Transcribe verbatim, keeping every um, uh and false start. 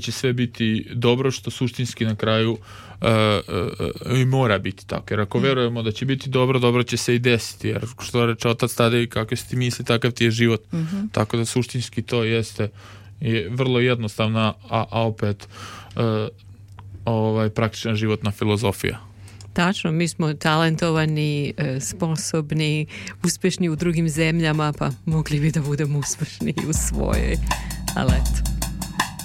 će sve biti dobro, što suštinski na kraju uh, uh, i mora biti tako. Jer ako verujemo da će biti dobro, dobro će se i desiti. Jer što reče otac Tadej, kako si ti misli, takav ti je život. Mm-hmm. Tako da suštinski to jeste je vrlo jednostavna, a, a opet uh, ovaj, praktična životna filozofija. Tačno, mi smo talentovani, sposobni, uspješni u drugim zemljama, pa mogli bi da budemo uspješni i u svojoj. Ali eto.